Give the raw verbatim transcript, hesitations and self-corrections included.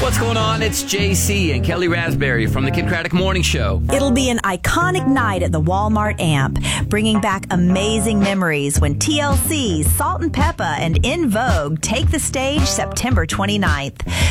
What's going on? It's J C and Kelly Raspberry from the Kid Craddock Morning Show. It'll be an iconic night at the Walmart Amp, bringing back amazing memories when T L C, Salt and Peppa, and In Vogue take the stage September twenty-ninth.